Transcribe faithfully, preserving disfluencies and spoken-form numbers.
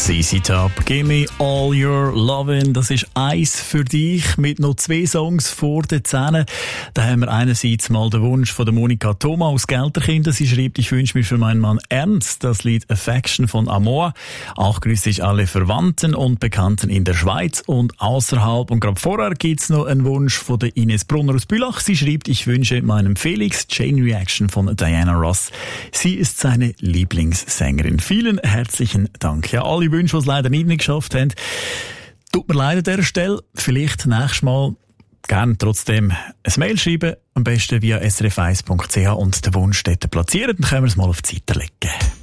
Z Z Top, Give Me All Your Lovin', das ist eins für dich mit noch zwei Songs vor den Zähnen. Da haben wir einerseits mal den Wunsch von der Monika Thoma aus Gelterkinden. Sie schreibt, ich wünsche mir für meinen Mann Ernst das Lied Affection von Amor. Auch grüße ich alle Verwandten und Bekannten in der Schweiz und außerhalb. Und gerade vorher gibt's noch einen Wunsch von der Ines Brunner aus Bülach. Sie schreibt, ich wünsche meinem Felix Chain Reaction von Diana Ross. Sie ist seine Lieblingssängerin. Vielen herzlichen Dank. Ja, alle Wünsche, die es leider nicht geschafft haben. Tut mir leid an dieser Stelle. Vielleicht nächstes Mal gerne trotzdem ein Mail schreiben. Am besten via s r f eins punkt c h und den Wunsch dort platzieren. Dann können wir es mal auf die Seite legen.